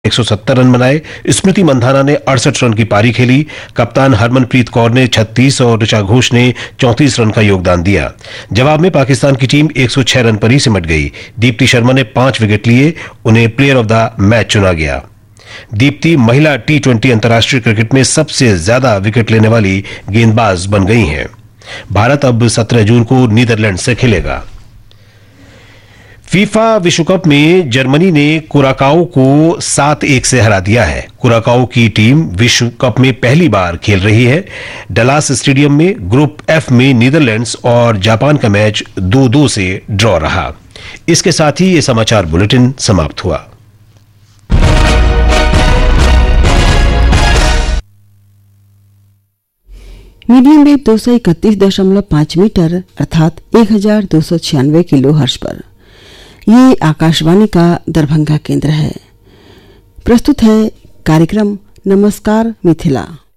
170 run बनाए। स्मृति मंधाना ने 68 run की पारी खेली। कप्तान हरमनप्रीत कौर ने 36 और ऋचा घोष ने 34 रन का योगदान दिया। जवाब में पाकिस्तान की टीम 106 रन पर ही सिमट गई। दीप्ति शर्मा ने 5 विकेट लिए, उन्हें प्लेयर ऑफ द मैच चुना गया। दीप्ति महिला T20 अंतर्राष्ट्रीय क्रिकेट में सबसे ज्यादा विकेट लेने वाली गेंदबाज बन गई हैं। भारत अब 17 जून को नीदरलैंड से खेलेगा। फीफा विश्व कप में जर्मनी ने कुराकाओ को 7-1 से हरा दिया है। कुराकाओ की टीम विश्व कप में पहली बार खेल रही है। डलास स्टेडियम में ग्रुप एफ में नीदरलैंड्स और जापान का मैच 2-2 से ड्रॉ रहा। इसके साथ ही ये समाचार बुलेटिन समाप्त हुआ। मीडियम वेव 231.5 मीटर अर्थात 1296 किलो हर्ट्ज पर ये आकाशवाणी का दरभंगा केंद्र है। प्रस्तुत है कार्यक्रम नमस्कार मिथिला।